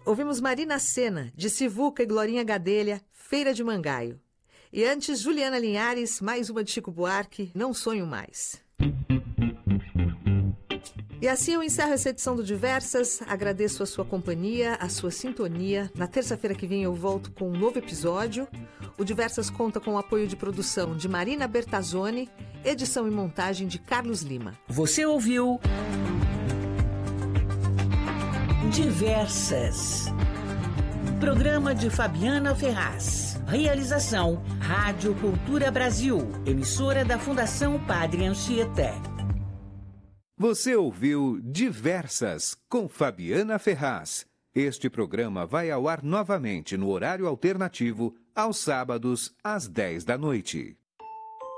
ouvimos Marina Sena, de Sivuca e Glorinha Gadelha, Feira de Mangaio. E antes, Juliana Linhares, mais uma de Chico Buarque, Não Sonho Mais. E assim eu encerro essa edição do Diversas, agradeço a sua companhia, a sua sintonia. Na terça-feira que vem eu volto com um novo episódio. O Diversas conta com o apoio de produção de Marina Bertazzoni, edição e montagem de Carlos Lima. Você ouviu Diversas, programa de Fabiana Ferraz. Realização Rádio Cultura Brasil, emissora da Fundação Padre Anchieta. Você ouviu Diversas, com Fabiana Ferraz. Este programa vai ao ar novamente no horário alternativo, aos sábados, às 10 da noite.